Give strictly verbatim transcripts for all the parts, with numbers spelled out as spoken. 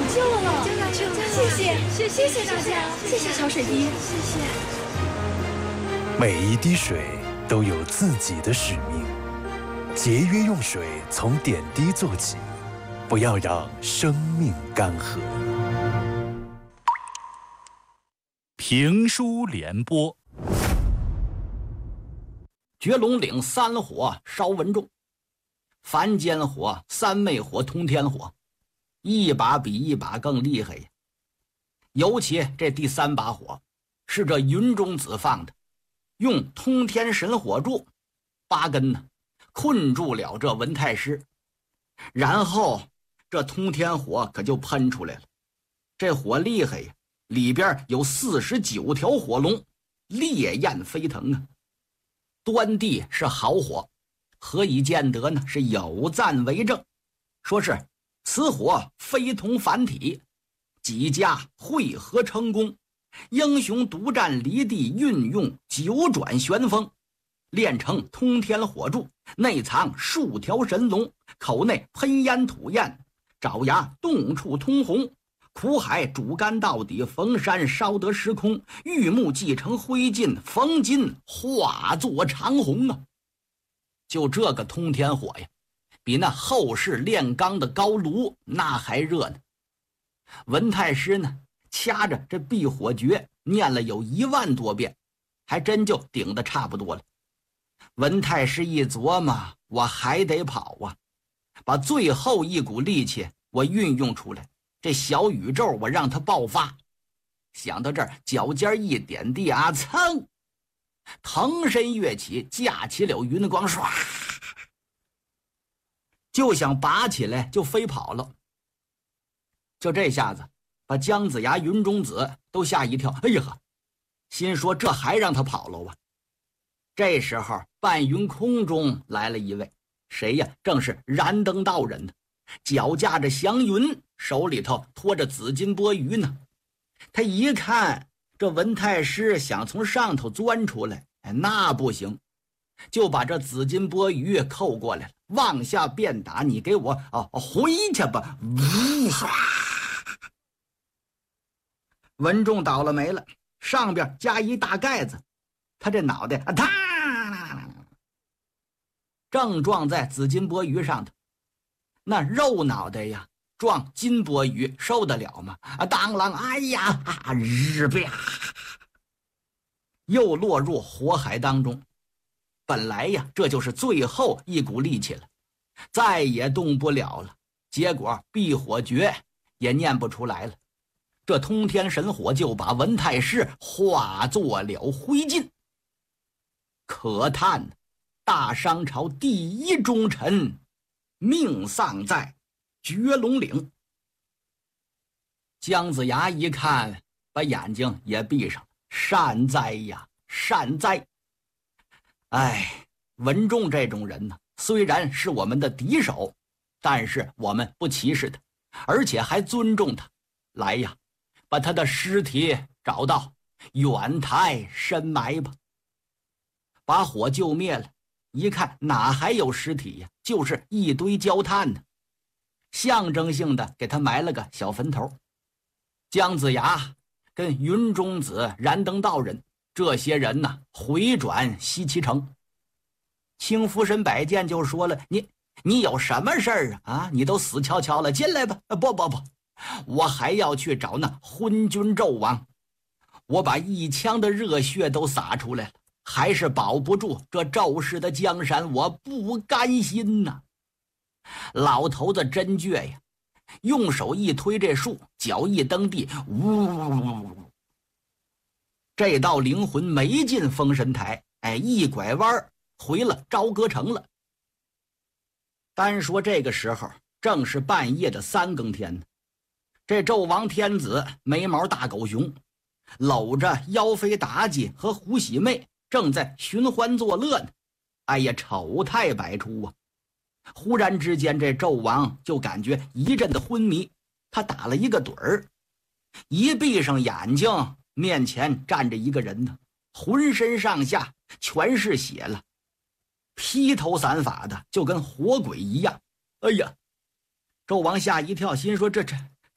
救了， 救了，救了！ 谢谢，谢谢大家，谢谢小水滴， 谢谢。 每一滴水都有自己的使命，节约用水，从点滴做起，不要让生命干涸。 评书联播。 绝龙岭三火烧文仲，凡间火、三昧火、通天火，一把比一把更厉害呀。尤其这第三把火是这云中子放的，用通天神火柱八根呢困住了这文太师，然后这通天火可就喷出来了。这火厉害呀，里边有四十九条火龙，烈焰飞腾啊。端地是好火，何以见得呢？是有赞为证，说是此火非同凡体，几家汇合成功，英雄独占离地，运用九转旋风，炼成通天火柱，内藏数条神龙，口内喷烟吐焰，爪牙洞处通红，苦海煮干到底，逢山烧得时空，玉木既成灰烬，逢金化作长虹啊！就这个通天火呀，比那后世炼钢的高炉那还热呢。文太师呢，掐着这避火诀念了有一万多遍，还真就顶得差不多了。文太师一琢磨，我还得跑啊，把最后一股力气我运用出来，这小宇宙我让它爆发。想到这儿，脚尖一点地啊，噌，腾身跃起，架起了云光，唰，就想拔起来就飞跑了。就这下子把姜子牙、云中子都吓一跳，哎呀呵，心说这还让他跑了啊。这时候半云空中来了一位，谁呀？正是燃灯道人呢，脚架着祥云，手里头托着紫金钵盂呢。他一看这文太师想从上头钻出来，哎，那不行，就把这紫金钵盂扣过来了，往下便打，你给我啊回去吧！呜唰，文仲倒了霉了，上边加一大盖子，他这脑袋啊，啪，正撞在紫金钵盂上头。那肉脑袋呀，撞金钵盂受得了吗？啊，当啷，哎呀，啊，日啪，又落入火海当中。本来呀，这就是最后一股力气了，再也动不了了。结果避火诀也念不出来了，这通天神火就把文太师化作了灰烬。可叹大商朝第一忠臣命丧在绝龙岭。姜子牙一看，把眼睛也闭上了，善哉呀，善哉！哎，文仲这种人呢，虽然是我们的敌手，但是我们不歧视他，而且还尊重他。来呀，把他的尸体找到，远台深埋吧。把火救灭了，一看哪还有尸体呀，就是一堆焦炭呢，象征性的给他埋了个小坟头。姜子牙跟云中子、燃灯道人这些人呢，回转西岐城。青福神摆剑就说了，你你有什么事儿啊？啊，你都死翘翘了，进来吧。不不不，我还要去找那昏君纣王，我把一腔的热血都洒出来了，还是保不住这纣氏的江山，我不甘心呐。老头子真倔呀，用手一推这树，脚一蹬地，呜，这道灵魂没进封神台，哎，一拐弯回了朝歌城了。单说这个时候正是半夜的三更天呢，这纣王天子眉毛大狗熊搂着妖妃妲己和胡喜妹正在寻欢作乐呢，哎呀，丑态百出啊！忽然之间，这纣王就感觉一阵的昏迷，他打了一个盹儿，一闭上眼睛，面前站着一个人呢，浑身上下全是血了，披头散发的，就跟活鬼一样。哎呀，纣王吓一跳，心说这这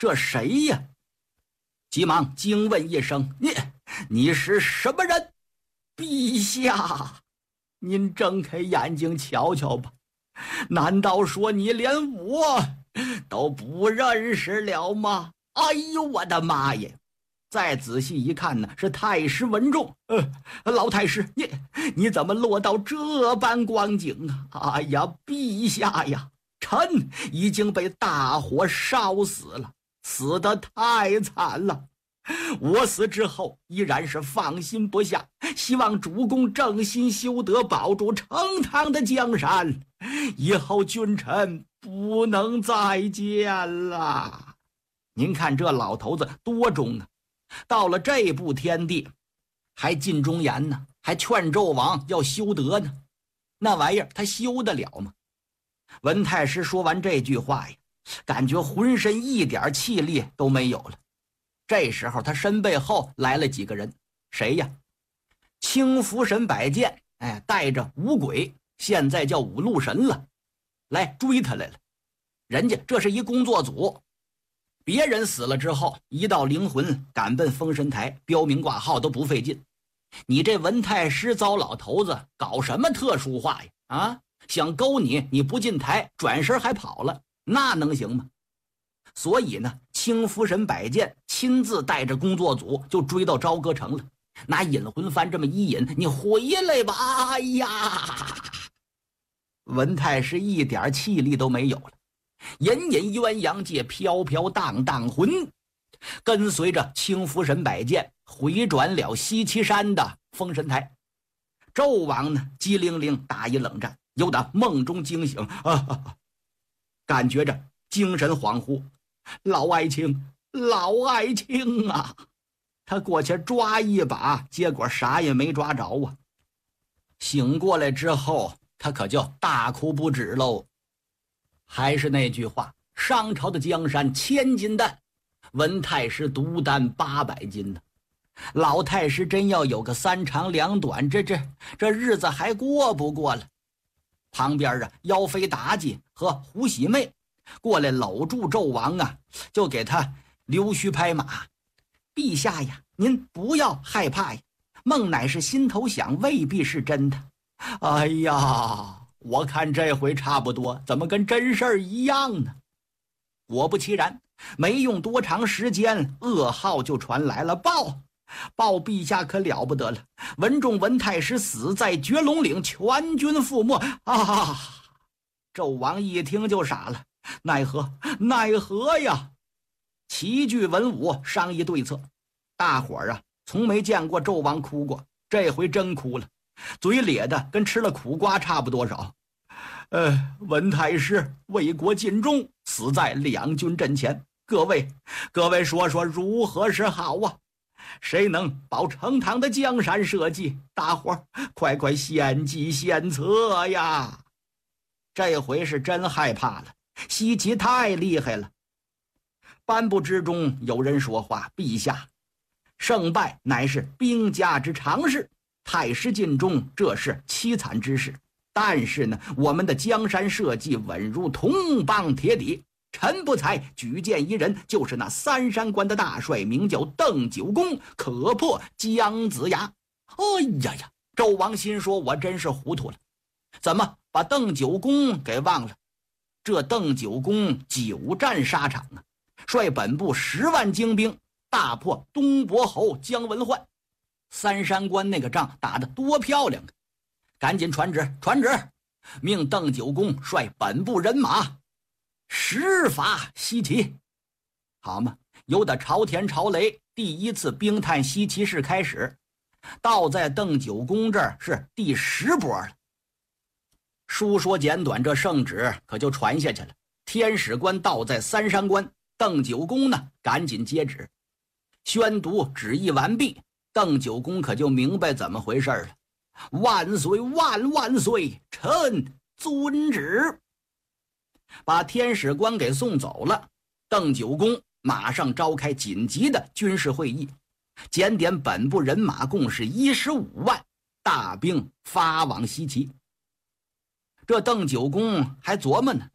这谁呀？急忙惊问一声：“你你是什么人？”陛下，您睁开眼睛瞧瞧吧，难道说你连我都不认识了吗？哎呦，我的妈呀！再仔细一看呢，是太师文仲。呃，老太师，你你怎么落到这般光景啊？哎呀，陛下呀，臣已经被大火烧死了，死得太惨了。我死之后依然是放心不下，希望主公正心修德，保住成汤的江山，以后君臣不能再见了。您看这老头子多忠啊，到了这步天地还尽忠言呢，还劝纣王要修德呢，那玩意儿他修得了吗？文太师说完这句话呀，感觉浑身一点气力都没有了。这时候他身背后来了几个人，谁呀？青福神摆剑，哎，带着五鬼，现在叫五路神了，来追他来了。人家这是一工作组，别人死了之后，一道灵魂赶奔封神台，标名挂号都不费劲。你这文太师糟老头子搞什么特殊化呀？啊，想勾你，你不进台，转身还跑了，那能行吗？所以呢，青福神摆剑亲自带着工作组就追到朝歌城了，拿引魂幡这么一引，你回来吧！哎呀，文太师一点气力都没有了，隐隐鸳鸯界，飘飘荡荡魂，跟随着青福神摆剑回转了西岐山的封神台。纣王呢，机灵灵打一冷战，有点梦中惊醒，啊，感觉着精神恍惚。老爱卿，老爱卿啊！他过去抓一把，结果啥也没抓着啊。醒过来之后，他可就大哭不止喽。还是那句话，商朝的江山千斤担，文太师独担八百斤呢。老太师真要有个三长两短，这这这日子还过不过了？旁边啊，妖妃妲己和胡喜妹过来搂住纣王啊，就给他溜须拍马。陛下呀，您不要害怕呀，梦乃是心头想，未必是真的。哎呀，我看这回差不多，怎么跟真事儿一样呢？果不其然，没用多长时间，噩耗就传来了。报报陛下可了不得了，文仲文太师死在绝龙岭，全军覆没啊！纣王一听就傻了，奈何奈何呀！齐聚文武商议对策，大伙儿啊从没见过纣王哭过，这回真哭了，嘴咧的跟吃了苦瓜差不多少。呃，文太师为国尽忠，死在两军阵前，各位各位说说如何是好啊？谁能保成堂的江山社稷？大伙儿快快献计献策呀！这回是真害怕了，西岐太厉害了。颁布之中有人说话：陛下，胜败乃是兵家之常事，太师尽忠，这是凄惨之事。但是呢，我们的江山社稷稳如铜棒铁底。臣不才举荐一人，就是那三山关的大帅，名叫邓九公，可破姜子牙。哎呀呀！纣王心说：我真是糊涂了，怎么把邓九公给忘了？这邓九公久战沙场啊，率本部十万精兵大破东伯侯姜文焕，三山关那个仗打得多漂亮啊！赶紧传旨，传旨，命邓九公率本部人马十伐西岐。好嘛，由打朝田朝雷第一次兵探西岐市开始，到在邓九公这儿是第十波了。书说简短，这圣旨可就传下去了。天使官到在三山关，邓九公呢赶紧接旨。宣读旨意完毕，邓九公可就明白怎么回事了。万岁万万岁，臣遵旨。把天使官给送走了，邓九公马上召开紧急的军事会议，检点本部人马共是一十五万，大兵发往西岐。这邓九公还琢磨呢，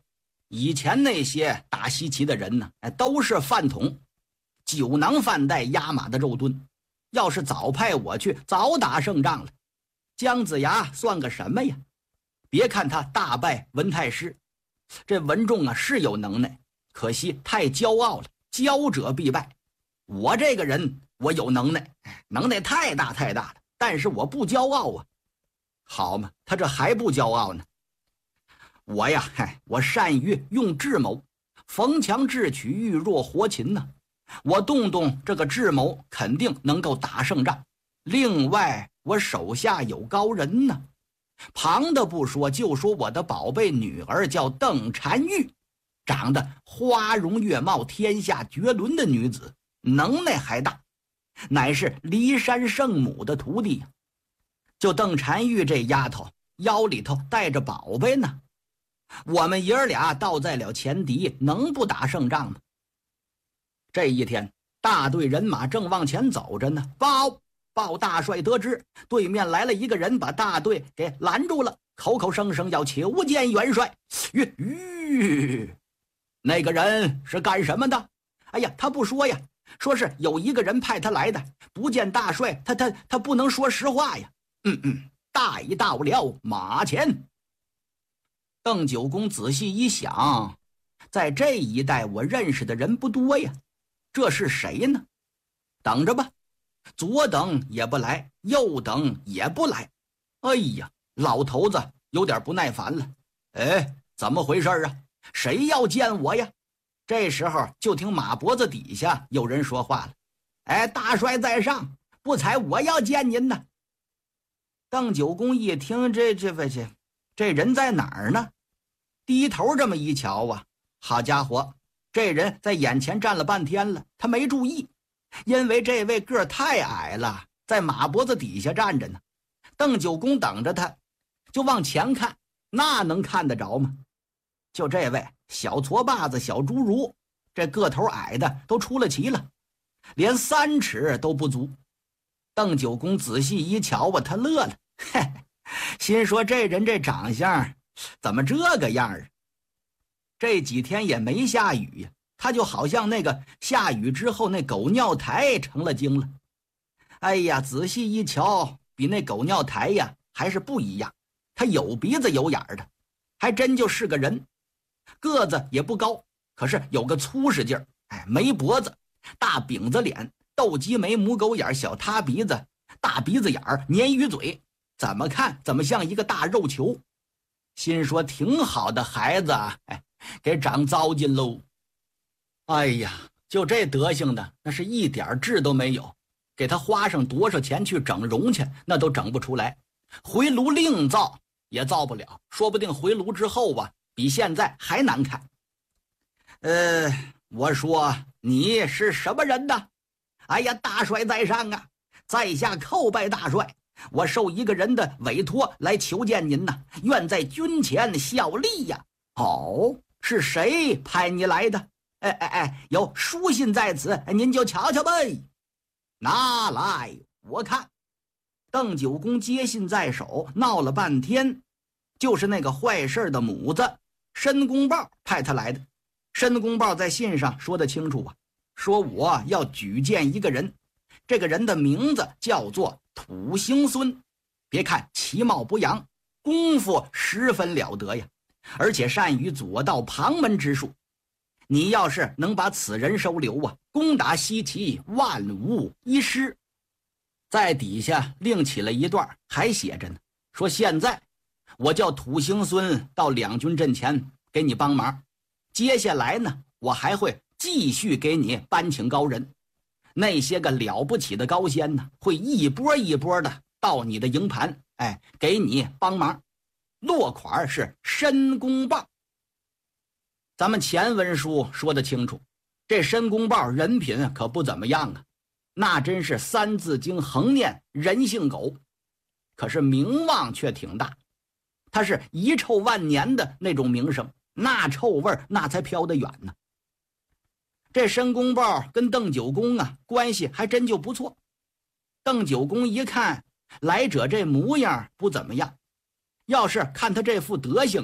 以前那些打西岐的人呢，哎，都是饭桶，酒囊饭袋压马的肉盾。要是早派我去，早打胜仗了。姜子牙算个什么呀？别看他大败文太师，这文仲啊是有能耐，可惜太骄傲了，骄者必败。我这个人，我有能耐，能耐太大太大了，但是我不骄傲啊。好嘛，他这还不骄傲呢。我呀，嗨，我善于用智谋，逢强智取，遇弱活擒呢。我动动这个智谋，肯定能够打胜仗。另外，我手下有高人呢。旁的不说，就说我的宝贝女儿叫邓婵玉，长得花容月貌，天下绝伦的女子，能耐还大，乃是骊山圣母的徒弟呀。就邓婵玉这丫头腰里头带着宝贝呢，我们爷儿俩倒在了前敌，能不打胜仗吗？这一天，大队人马正往前走着呢，报报大帅得知对面来了一个人，把大队给拦住了，口口声声要求见元帅。吁吁，那个人是干什么的？哎呀，他不说呀，说是有一个人派他来的，不见大帅，他他他不能说实话呀。嗯嗯，带到了马前。邓九公仔细一想，在这一带我认识的人不多呀，这是谁呢？等着吧，左等也不来，右等也不来。哎呀，老头子有点不耐烦了。哎，怎么回事啊？谁要见我呀？这时候就听马脖子底下有人说话了。哎，大帅在上，不才我要见您呢。邓九公一听，这这这这人在哪儿呢？低头这么一瞧啊，好家伙，这人在眼前站了半天了，他没注意，因为这位个儿太矮了，在马脖子底下站着呢。邓九公等着他，就往前看，那能看得着吗？就这位小矬把子、小侏儒，这个头矮的都出了奇了，连三尺都不足。邓九公仔细一瞧啊，他乐了，嘿，心说这人这长相怎么这个样儿？这几天也没下雨呀，他就好像那个下雨之后那狗尿苔成了精了。哎呀，仔细一瞧，比那狗尿苔呀还是不一样，他有鼻子有眼儿的，还真就是个人。个子也不高，可是有个粗实劲儿，哎，没脖子，大饼子脸，斗鸡眉，母狗眼，小塌鼻子，大鼻子眼儿，鲶鱼嘴，怎么看怎么像一个大肉球。心说挺好的孩子，哎，给长糟践喽。哎呀，就这德行的，那是一点痣都没有，给他花上多少钱去整容去，那都整不出来。回炉另造也造不了，说不定回炉之后吧，比现在还难看。呃，我说你是什么人呢？哎呀，大帅在上啊，在下叩拜大帅，我受一个人的委托来求见您呐，愿在军前效力呀。哦，是谁派你来的？哎哎哎，有书信在此，您就瞧瞧呗。拿来我看。邓九公接信在手，闹了半天，就是那个坏事的母子申公豹派他来的。申公豹在信上说得清楚啊，说我要举荐一个人，这个人的名字叫做土行孙。别看其貌不扬，功夫十分了得呀，而且善于左道旁门之术。你要是能把此人收留啊，攻打西岐万无一失。在底下另起了一段，还写着呢，说现在我叫土行孙到两军阵前给你帮忙，接下来呢，我还会继续给你搬请高人，那些个了不起的高仙呢，会一波一波的到你的营盘，哎，给你帮忙。落款是申公豹。咱们前文书说得清楚，这申公豹人品可不怎么样啊，那真是三字经横念人性狗，可是名望却挺大，他是遗臭万年的那种名声，那臭味那才飘得远呢。这申公豹跟邓九公啊关系还真就不错。邓九公一看来者这模样不怎么样，要是看他这副德行，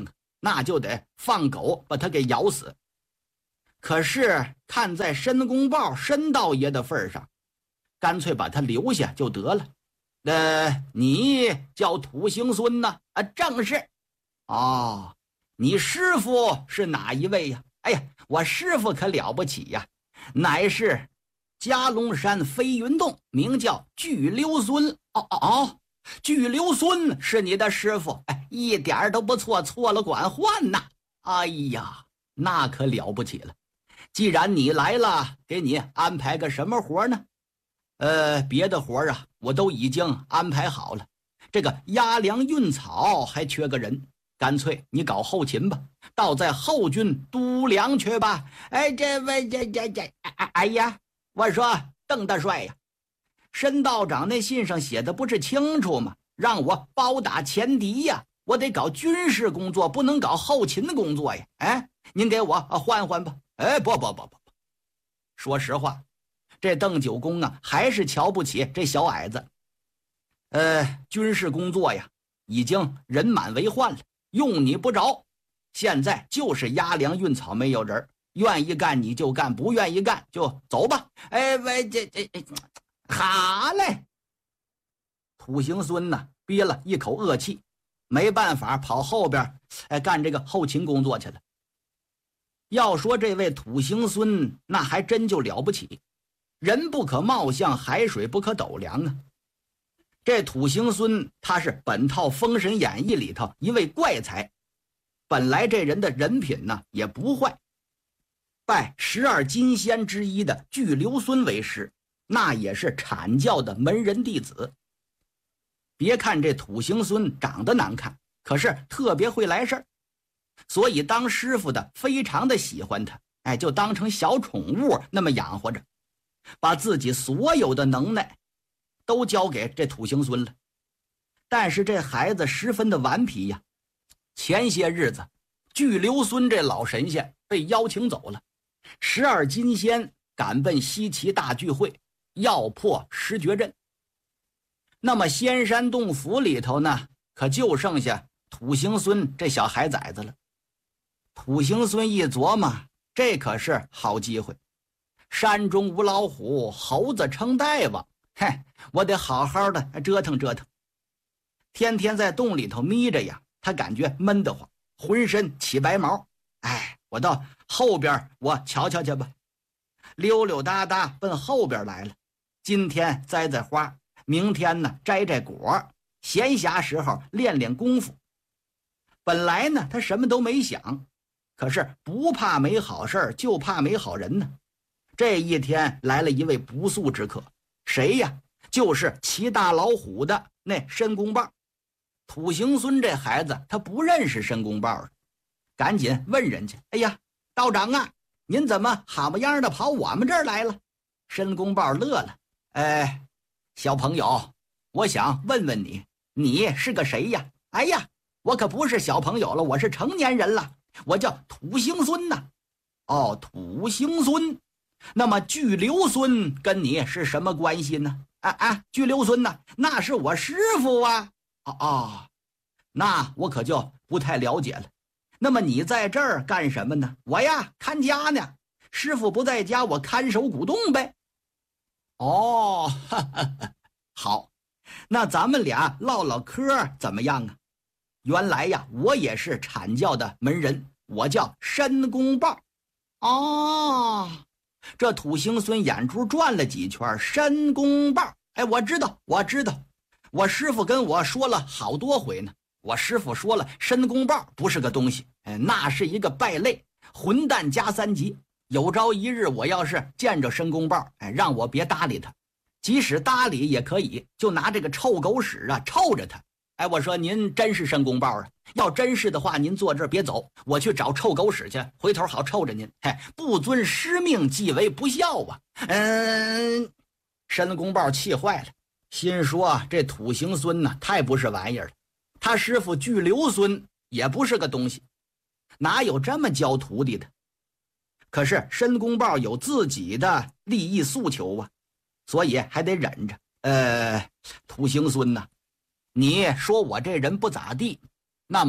那就得放狗把他给咬死。可是看在申公豹申道爷的份上，干脆把他留下就得了。呃，你叫土行孙呢？啊，正是。哦，你师傅是哪一位呀？哎呀，我师傅可了不起呀，乃是加龙山飞云洞，名叫巨留孙。哦哦哦，巨留孙是你的师傅？哎，一点都不错，错了管换呐。哎呀，那可了不起了。既然你来了，给你安排个什么活呢？呃，别的活啊，我都已经安排好了。这个压粮运草还缺个人，干脆你搞后勤吧，到在后军督粮去吧。哎，这位这这这，哎哎呀，我说邓大帅呀，申道长那信上写的不是清楚吗？让我包打前敌呀，我得搞军事工作，不能搞后勤的工作呀。哎，您给我换换吧。哎，不不不不不，说实话，这邓九公啊，还是瞧不起这小矮子。呃，军事工作呀，已经人满为患了，用你不着。现在就是压粮运草没有人，愿意干你就干，不愿意干就走吧。哎喂，这这这，好嘞。土行孙呢，憋了一口恶气，没办法，跑后边哎干这个后勤工作去了。要说这位土行孙，那还真就了不起，人不可貌相，海水不可斗量啊。这土行孙他是本套《封神演义》里头一位怪才，本来这人的人品呢也不坏，拜十二金仙之一的巨留孙为师，那也是阐教的门人弟子。别看这土行孙长得难看，可是特别会来事儿，所以当师傅的非常的喜欢他，哎，就当成小宠物那么养活着，把自己所有的能耐都交给这土行孙了。但是这孩子十分的顽皮呀。前些日子，巨留孙这老神仙被邀请走了，十二金仙赶奔西岐大聚会，要破十绝阵。那么仙山洞府里头呢，可就剩下土行孙这小孩崽子了。土行孙一琢磨，这可是好机会，山中无老虎，猴子称大王，嘿，我得好好的折腾折腾。天天在洞里头眯着呀，他感觉闷得慌，浑身起白毛。哎，我到后边我瞧瞧去吧。溜溜达达奔后边来了。今天栽栽花，明天呢摘摘果，闲暇时候练练功夫。本来呢他什么都没想，可是不怕没好事，就怕没好人呢。这一天来了一位不速之客，谁呀？就是骑大老虎的那申公豹。土行孙这孩子他不认识申公豹，赶紧问人家：哎呀，道长啊，您怎么好模样的跑我们这儿来了？申公豹乐了：哎，小朋友，我想问问你，你是个谁呀？哎呀，我可不是小朋友了，我是成年人了，我叫土行孙呐。哦，土行孙，那么巨留孙跟你是什么关系呢？啊啊，巨留孙呐，那是我师傅啊。哦哦，那我可就不太了解了。那么你在这儿干什么呢？我呀，看家呢。师傅不在家，我看守古洞呗。哦，哈哈哈，好，那咱们俩唠唠嗑怎么样啊？原来呀，我也是阐教的门人，我叫申公豹。哦，这土行孙眼珠转了几圈，申公豹，哎，我知道，我知道。我师傅跟我说了好多回呢，我师傅说了，申公豹不是个东西，哎，那是一个败类，混蛋加三级。有朝一日我要是见着申公豹，哎，让我别搭理他，即使搭理也可以，就拿这个臭狗屎啊臭着他。哎，我说您真是申公豹啊？要真是的话，您坐这儿别走，我去找臭狗屎去，回头好臭着您。哎，不遵师命，即为不孝啊！嗯，申公豹气坏了。心说这土行孙呢，太不是玩意儿了，他师傅巨留孙也不是个东西，哪有这么教徒弟的？可是申公豹有自己的利益诉求啊，所以还得忍着。呃，土行孙呢，你说我这人不咋地，那么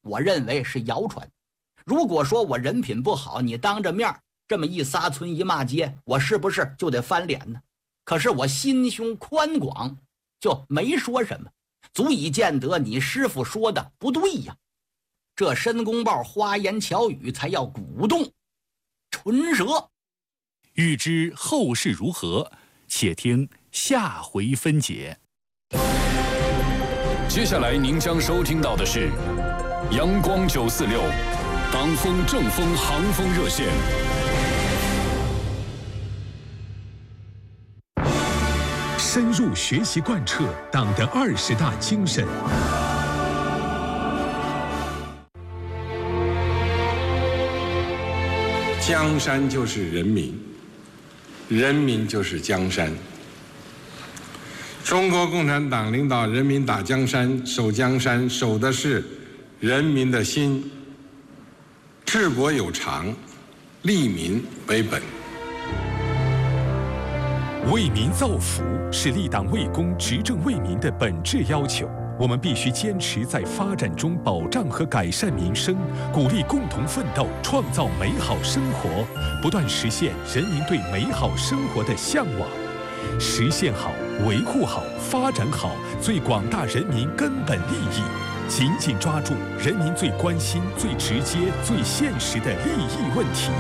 我认为是谣传。如果说我人品不好，你当着面这么一撒村一骂街，我是不是就得翻脸呢？可是我心胸宽广，就没说什么，足以见得你师傅说的不对呀。这申公豹花言巧语，才要鼓动唇舌。 欲知后事如何，且听下回分解。 接下来您将收听到的是阳光九四六党风正风航风热线。 深入学习贯彻党的二十大精神。 江山就是人民，人民就是江山。中国共产党领导人民打江山、守江山，守的是人民的心。治国有常，利民为本。 为民造福是立党为公、执政为民的本质要求。我们必须坚持在发展中保障和改善民生，鼓励共同奋斗，创造美好生活，不断实现人民对美好生活的向往。实现好、维护好、发展好最广大人民根本利益，紧紧抓住人民最关心、最直接、最现实的利益问题。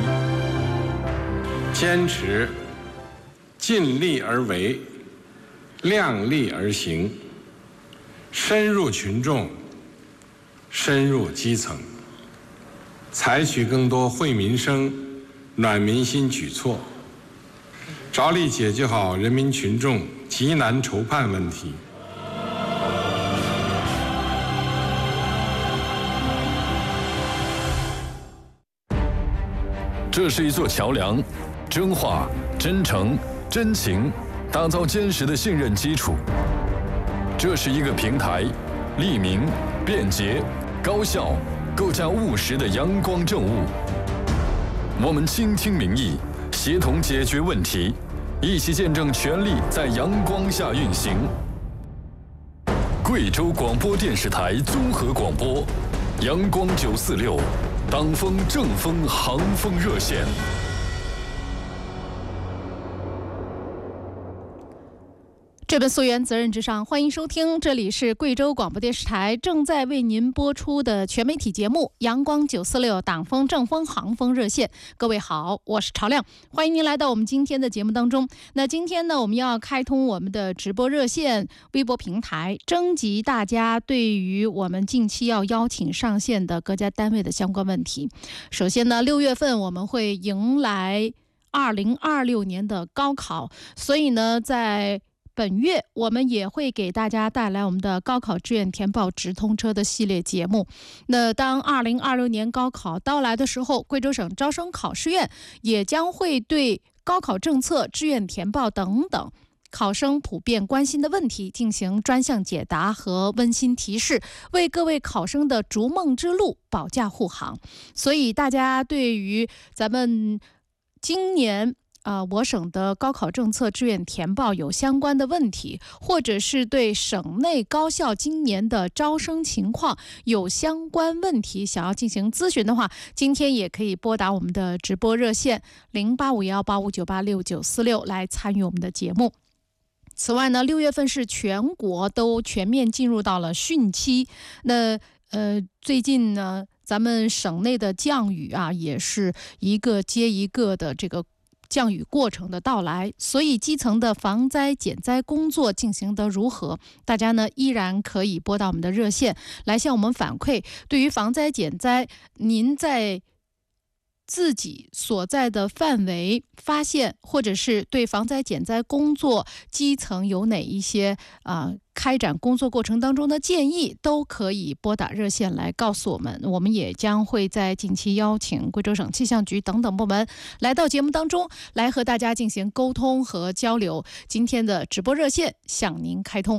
坚持尽力而为，量力而行，深入群众，深入基层，采取更多惠民生、暖民心举措，着力解决好人民群众急难愁盼问题。 这是一座桥梁，真话、真诚、真情，打造坚实的信任基础。这是一个平台，利民、便捷、高效，构架务实的阳光政务。我们倾听民意，协同解决问题，一起见证权力在阳光下运行。贵州广播电视台综合广播，阳光九四六，党风正风航风热线。 这本溯源责任至上，欢迎收听，这里是贵州广播电视台正在为您播出的全媒体节目阳光九四六党风正风航风热线。各位好，我是朝亮，欢迎您来到我们今天的节目当中。那今天呢，我们要开通我们的直播热线微博平台，征集大家对于我们近期要邀请上线的各家单位的相关问题。首先呢，六月份我们会迎来二零二六年的高考，所以呢，在本月我们也会给大家带来我们的高考志愿填报直通车的系列节目。那当二零二六年高考到来的时候，贵州省招生考试院也将会对高考政策、志愿填报等等考生普遍关心的问题进行专项解答和温馨提示，为各位考生的逐梦之路保驾护航。所以大家对于咱们今年呃，我省的高考政策、志愿填报有相关的问题，或者是对省内高校今年的招生情况有相关问题想要进行咨询的话，今天也可以拨打我们的直播热线零八五幺八五九八六九四六来参与我们的节目。此外呢，六月份是全国都全面进入到了汛期，那呃，最近呢，咱们省内的降雨啊，也是一个接一个的这个降雨过程的到来，所以基层的防灾减灾工作进行得如何？大家呢依然可以拨到我们的热线来向我们反馈。对于防灾减灾，您在自己所在的范围发现，或者是对防灾减灾工作基层有哪一些啊、呃、开展工作过程当中的建议，都可以拨打热线来告诉我们。我们也将会在近期邀请贵州省气象局等等部门来到节目当中，来和大家进行沟通和交流。今天的直播热线向您开通。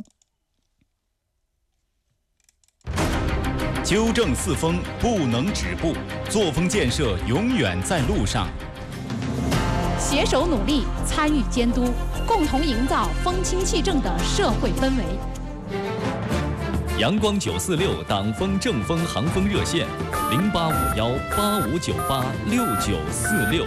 纠正四风不能止步，作风建设永远在路上。 携手努力，参与监督，共同营造风清气正的社会氛围。 阳光九四六党风正风航风热线零八五幺八五九八六九四六。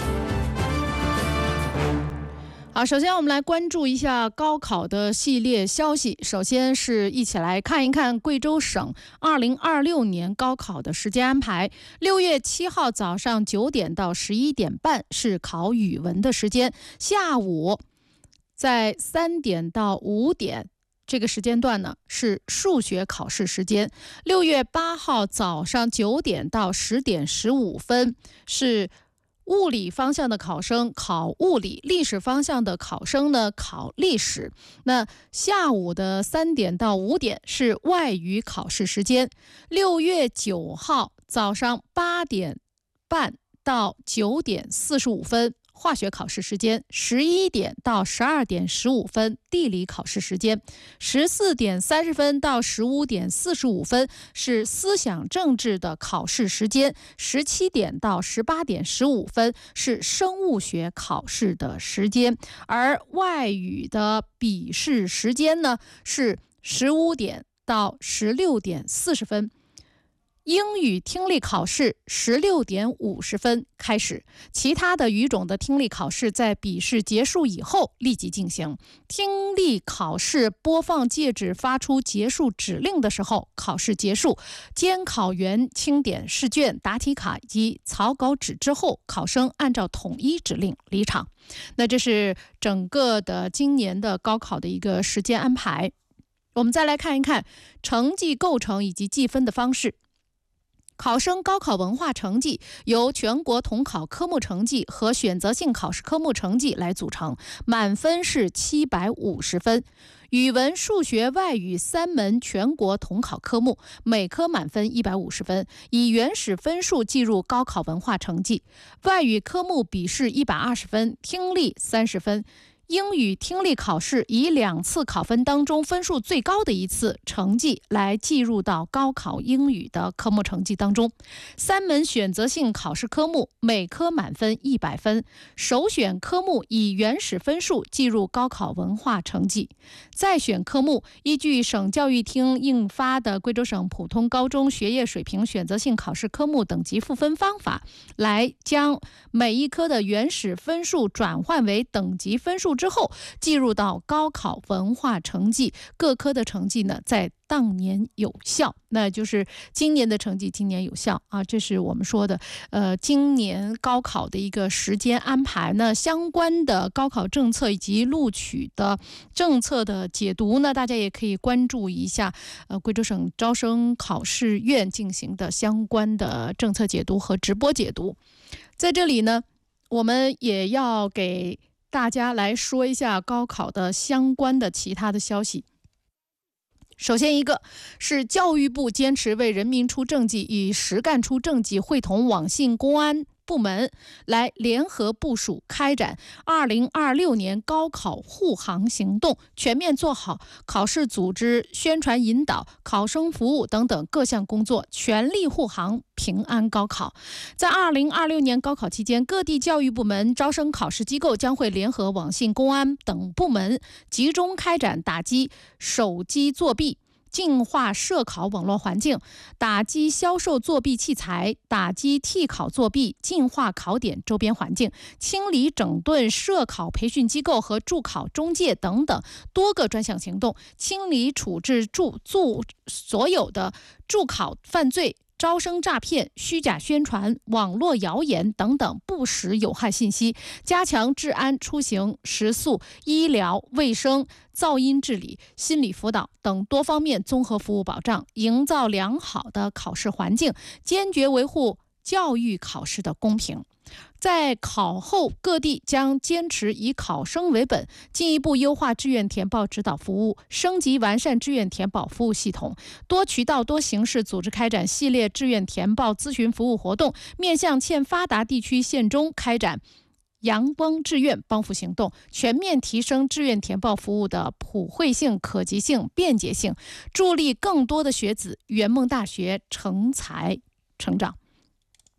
好，首先我们来关注一下高考的系列消息。首先是一起来看一看贵州省二零二六年高考的时间安排。六月七号早上九点到十一点半是考语文的时间，下午在三点到五点。这个时间段呢是数学考试时间。六月八号早上九点到十点十五分是物理方向的考生考物理，历史方向的考生呢考历史。那下午的三点到五点是外语考试时间。六月九号早上八点半到九点四十五分。化学考试时间，十一点到十二点十五分地理考试时间，十四点三十分到十五点四十五分是思想政治的考试时间，十七点到十八点十五分是生物学考试的时间，而外语的笔试时间呢是十五点到十六点四十分。英语听力考试十六点五十分开始，其他的语种的听力考试在笔试结束以后立即进行。听力考试播放介质发出结束指令的时候，考试结束。监考员清点试卷、答题卡及草稿纸之后，考生按照统一指令离场。那这是整个的今年的高考的一个时间安排。我们再来看一看成绩构成以及计分的方式。考生高考文化成绩由全国统考科目成绩和选择性考试科目成绩来组成，满分是七百五十分。语文、数学、外语三门全国统考科目，每科满分一百五十分，以原始分数计入高考文化成绩。外语科目笔试一百二十分，听力三十分。英语听力考试以两次考分当中分数最高的一次成绩来计入到高考英语的科目成绩当中。三门选择性考试科目，每科满分一百分，首选科目以原始分数计入高考文化成绩。再选科目依据省教育厅印发的贵州省普通高中学业水平选择性考试科目等级赋分方法，来将每一科的原始分数转换为等级分数之后计入到高考文化成绩，各科的成绩呢在当年有效，那就是今年的成绩今年有效啊，这是我们说的呃今年高考的一个时间安排。那相关的高考政策以及录取的政策的解读呢，大家也可以关注一下呃贵州省招生考试院进行的相关的政策解读和直播解读。在这里呢，我们也要给大家来说一下高考的相关的其他的消息。首先一个是教育部坚持为人民出政绩，与实干出政绩会同网信公安部门来联合部署开展二零二六年高考护航行动，全面做好考试组织、宣传引导、考生服务等等各项工作，全力护航平安高考。在二零二六年高考期间，各地教育部门、招生考试机构将会联合网信公安等部门，集中开展打击手机作弊、净化涉考网络环境，打击销售作弊器材，打击替考作弊，净化考点周边环境，清理整顿涉考培训机构和助考中介等等多个专项行动，清理处置助助所有的助考犯罪、招生诈骗、虚假宣传、网络谣言等等不实有害信息，加强治安、出行、食宿、医疗卫生、噪音治理、心理辅导等多方面综合服务保障，营造良好的考试环境，坚决维护教育考试的公平。在考后，各地将坚持以考生为本，进一步优化志愿填报指导服务，升级完善志愿填报服务系统，多渠道多形式组织开展系列志愿填报咨询服务活动，面向欠发达地区县中开展阳光志愿帮扶行动，全面提升志愿填报服务的普惠性、可及性、便捷性，助力更多的学子圆梦大学成才成长。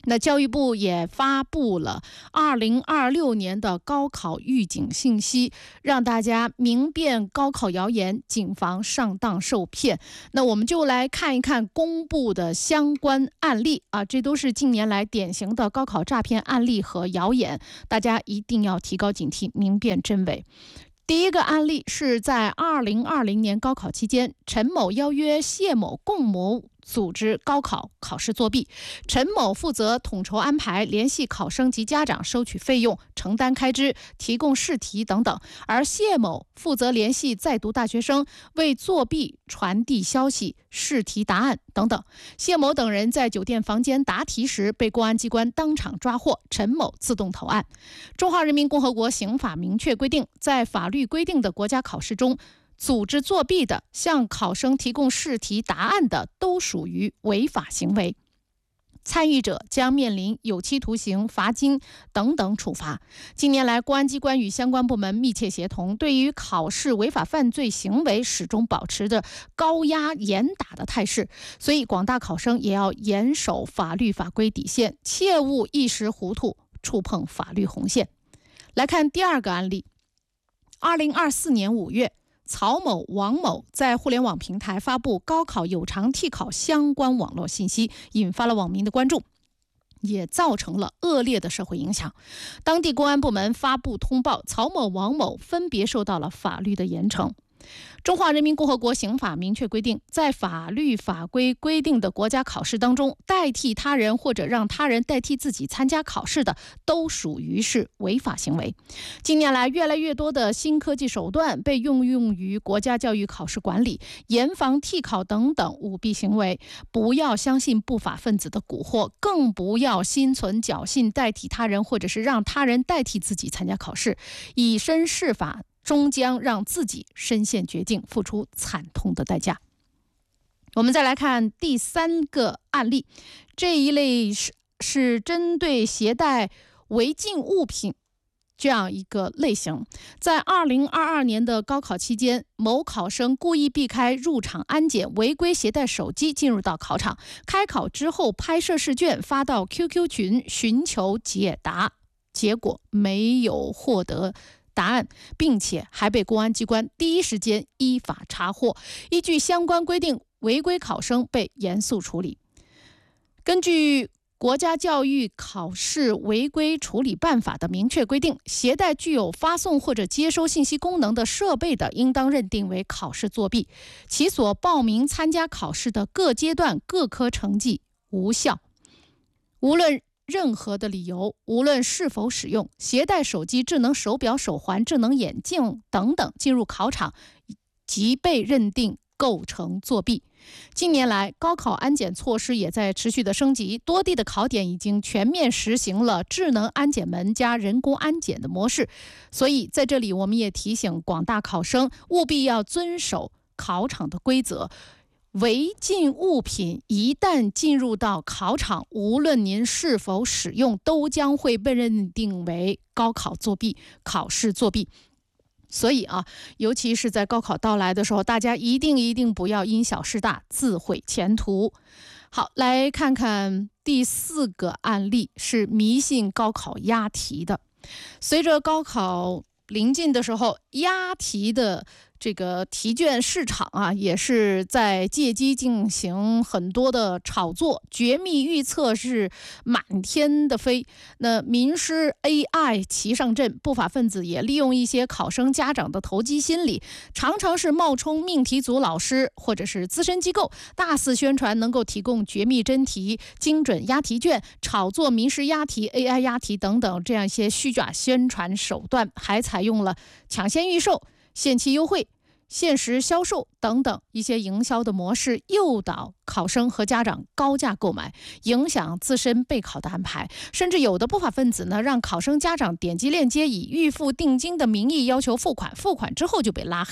那教育部也发布了二零二六年的高考预警信息，让大家明辨高考谣言，谨防上当受骗。那我们就来看一看公布的相关案例啊，这都是近年来典型的高考诈骗案例和谣言，大家一定要提高警惕，明辨真伪。第一个案例是在二零二零年高考期间，陈某邀约谢某共谋组织高考考试作弊，陈某负责统筹安排，联系考生及家长收取费用，承担开支，提供试题等等，而谢某负责联系在读大学生，为作弊传递消息、试题答案等等。谢某等人在酒店房间答题时被公安机关当场抓获，陈某自动投案。中华人民共和国刑法明确规定，在法律规定的国家考试中，组织作弊的、向考生提供试题答案的，都属于违法行为，参与者将面临有期徒刑、罚金等等处罚。近年来，公安机关与相关部门密切协同，对于考试违法犯罪行为始终保持着高压严打的态势，所以广大考生也要严守法律法规底线，切勿一时糊涂触碰法律红线。来看第二个案例，二零二四年五月，曹某、王某在互联网平台发布高考有偿替考相关网络信息，引发了网民的关注，也造成了恶劣的社会影响。当地公安部门发布通报，曹某、王某分别受到了法律的严惩。中华人民共和国刑法明确规定，在法律法规规定的国家考试当中，代替他人或者让他人代替自己参加考试的，都属于是违法行为。近年来，越来越多的新科技手段被运用于国家教育考试管理，严防替考等等舞弊行为。不要相信不法分子的蛊惑，更不要心存侥幸代替他人或者是让他人代替自己参加考试，以身试法，终将让自己身陷绝境，付出惨痛的代价。我们再来看第三个案例，这一类是是针对携带违禁物品这样一个类型。在二零二二年的高考期间，某考生故意避开入场安检，违规携带手机进入到考场，开考之后拍摄试卷发到 Q Q 群寻求解答，结果没有获得答案，并且还被公安机关第一时间依法查获。依据相关规定，违规考生被严肃处理。根据国家教育考试违规处理办法的明确规定，携带具有发送或者接收信息功能的设备的，应当认定为考试作弊，其所报名参加考试的各阶段各科成绩无效。无论任何的理由，无论是否使用，携带手机、智能手表、手环、智能眼镜等等进入考场，即被认定构成作弊。近年来，高考安检措施也在持续的升级，多地的考点已经全面实行了智能安检门加人工安检的模式。所以在这里，我们也提醒广大考生，务必要遵守考场的规则。违禁物品一旦进入到考场，无论您是否使用，都将会被认定为高考作弊、考试作弊。所以啊，尤其是在高考到来的时候，大家一定一定不要因小失大，自毁前途。好，来看看第四个案例，是迷信高考押题的。随着高考临近的时候，押题的这个题卷市场啊，也是在借机进行很多的炒作，绝密预测是满天的飞。那名师 A I 齐上阵，不法分子也利用一些考生家长的投机心理，常常是冒充命题组老师或者是资深机构，大肆宣传能够提供绝密真题、精准押题卷，炒作名师押题、A I 押题等等这样一些虚假宣传手段，还采用了抢先预售、限期优惠、限时销售等等一些营销的模式，诱导考生和家长高价购买，影响自身备考的安排。甚至有的不法分子呢，让考生家长点击链接，以预付定金的名义要求付款，付款之后就被拉黑了。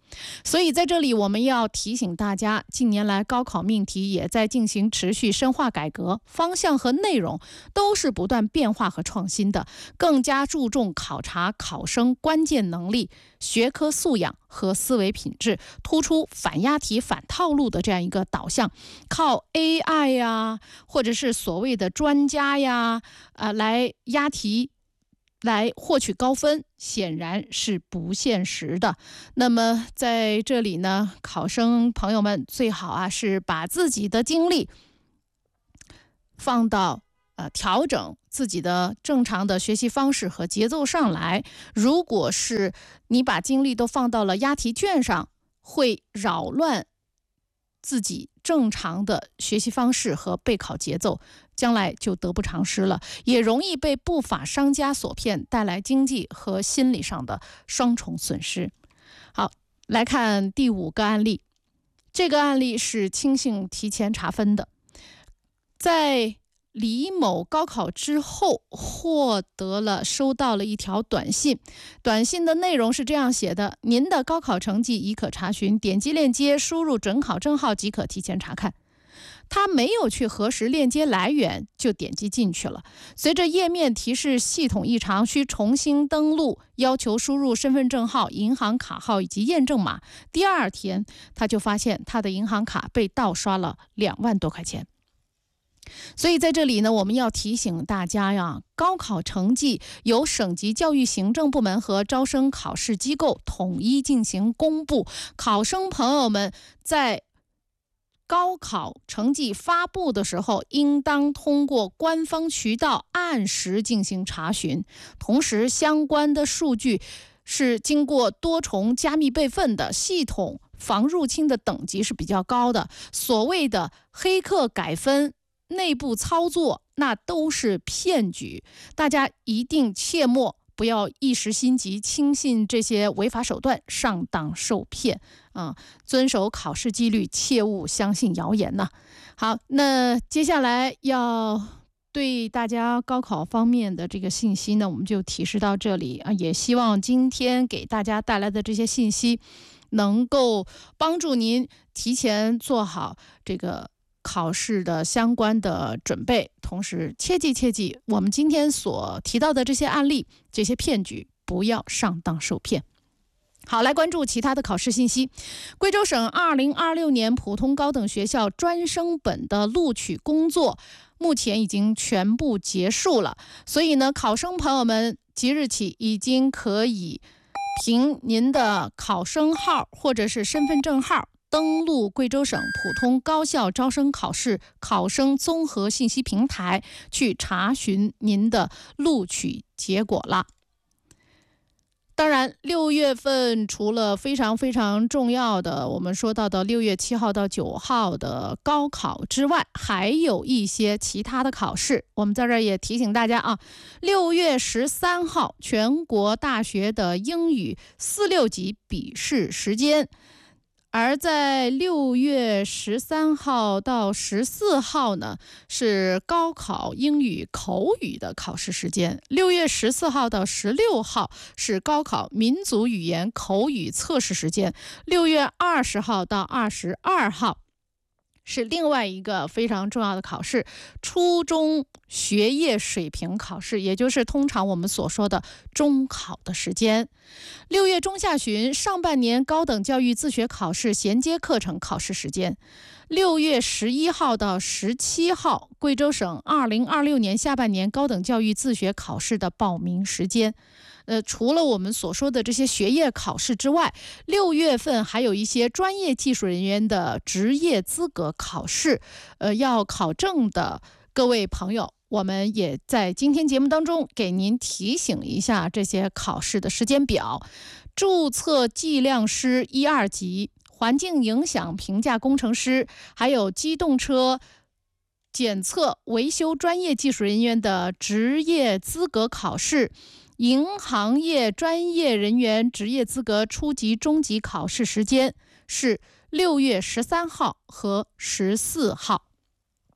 所以在这里我们要提醒大家，近年来高考命题也在进行持续深化改革，方向和内容都是不断变化和创新的，更加注重考察考生关键能力、学科素养和思维品质，突出反押题、反套路的这样一个导向。靠 A I 呀，或者是所谓的专家呀，呃，来押题来获取高分，显然是不现实的。那么在这里呢，考生朋友们最好啊是把自己的精力放到呃调整自己的正常的学习方式和节奏上来。如果是你把精力都放到了押题卷上，会扰乱自己正常的学习方式和备考节奏，将来就得不偿失了，也容易被不法商家所骗，带来经济和心理上的双重损失。好，来看第五个案例。这个案例是轻信提前查分的，在李某高考之后获得了收到了一条短信，短信的内容是这样写的：您的高考成绩已可查询，点击链接输入准考证号即可提前查看。他没有去核实链接来源，就点击进去了。随着页面提示系统异常，需重新登录，要求输入身份证号、银行卡号以及验证码。第二天，他就发现他的银行卡被盗刷了两万多块钱。所以在这里呢，我们要提醒大家呀，高考成绩由省级教育行政部门和招生考试机构统一进行公布，考生朋友们在高考成绩发布的时候，应当通过官方渠道按时进行查询，同时相关的数据是经过多重加密备份的，系统防入侵的等级是比较高的。所谓的黑客改分、内部操作，那都是骗局，大家一定切莫不要一时心急轻信这些违法手段，上当受骗啊！遵守考试纪律，切勿相信谣言呐。好，那接下来要对大家高考方面的这个信息呢，我们就提示到这里啊，也希望今天给大家带来的这些信息能够帮助您提前做好这个考试的相关的准备，同时切记切记，我们今天所提到的这些案例、这些骗局，不要上当受骗。好，来关注其他的考试信息。贵州省二零二六年普通高等学校专升本的录取工作目前已经全部结束了，所以呢，考生朋友们即日起已经可以凭您的考生号或者是身份证号登录贵州省普通高校招生考试考生综合信息平台，去查询您的录取结果了。当然，六月份除了非常非常重要的我们说到的六月七号到九号的高考之外，还有一些其他的考试。我们在这儿也提醒大家啊，六月十三号全国大学的英语四六级笔试时间。而在六月十三号到十四号呢，是高考英语口语的考试时间。六月十四号到十六号是高考民族语言口语测试时间。六月二十号到二十二号是另外一个非常重要的考试，初中学业水平考试，也就是通常我们所说的中考的时间。六月中下旬上半年高等教育自学考试衔接课程考试时间。六月十一号到十七号，贵州省二零二六年下半年高等教育自学考试的报名时间。呃，除了我们所说的这些学业考试之外，六月份还有一些专业技术人员的职业资格考试，呃，要考证的各位朋友，我们也在今天节目当中给您提醒一下这些考试的时间表。注册计量师一二级、环境影响评价工程师，还有机动车检测维修专业技术人员的职业资格考试，银行业专业人员职业资格初级、中级考试时间是六月十三号和十四号。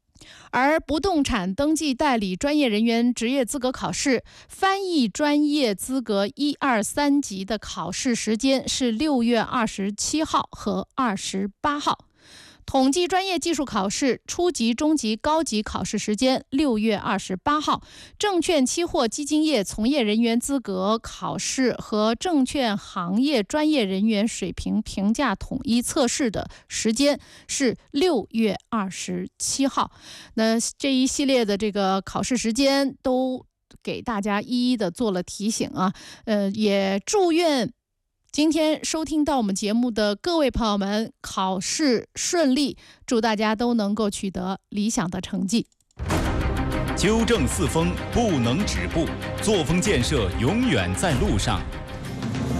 而不动产登记代理专业人员职业资格考试翻译专业资格一二三级的考试时间是六月二十七号和二十八号。统计专业技术考试初级、中级、高级考试时间六月二十八号，证券期货基金业从业人员资格考试和证券行业专业人员水平评价统一测试的时间是六月二十七号。那这一系列的这个考试时间都给大家一一的做了提醒啊，呃，也祝愿今天收听到我们节目的各位朋友们考试顺利，祝大家都能够取得理想的成绩。 纠正四风不能止步，作风建设永远在路上。